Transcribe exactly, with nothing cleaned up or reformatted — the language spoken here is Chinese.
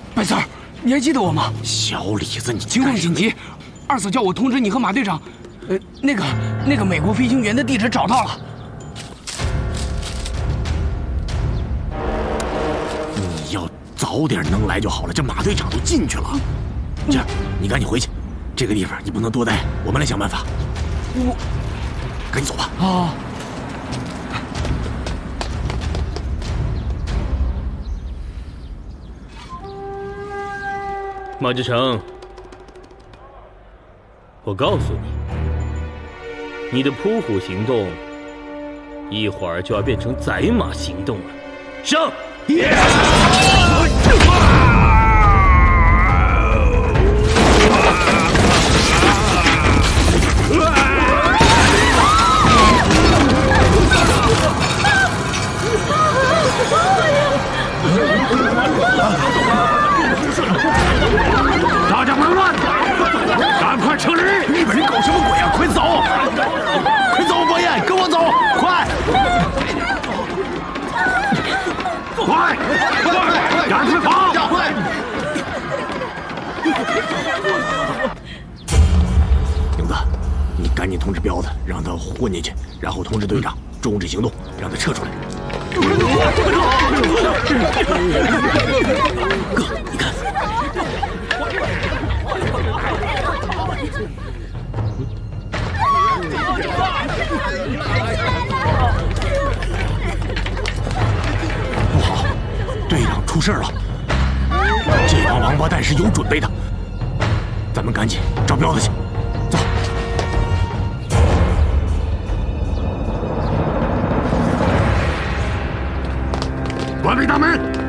白三儿，你还记得我吗？ 小李子，你情况紧急，二嫂叫我通知你和马队长。呃，那个那个美国飞行员的地址找到了。 你要早点能来就好了。这马队长都进去了。这样，你赶紧回去，这个地方你不能多待，我们来想办法。 我， 赶紧走吧。 啊。 马志成，我告诉你，你的扑虎行动一会儿就要变成宰马行动了。上！ 大家别乱，赶快撤离！日本人搞什么鬼啊？快走！快走，博彦，跟我走，快！快快，赶快跑！快！英子，你赶紧通知彪子，让他混进去，然后通知队长终止行动，让他撤出来。哥，你看。 不好，队长出事了！这帮王八蛋是有准备的，咱们赶紧找彪子去。走。关闭大门。